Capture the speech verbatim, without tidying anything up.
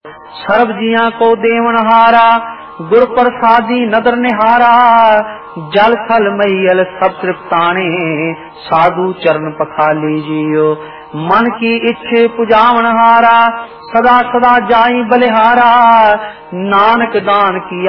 सर्व जिया को देवन हारा, गुर प्रसादी नदर निहारा। जल थल मैयल सब तृप्ताने, साधु चरण पखाली जियो। मन की इच्छे पुजावन हारा, सदा सदा जाई बलिहारा। नानक दान किया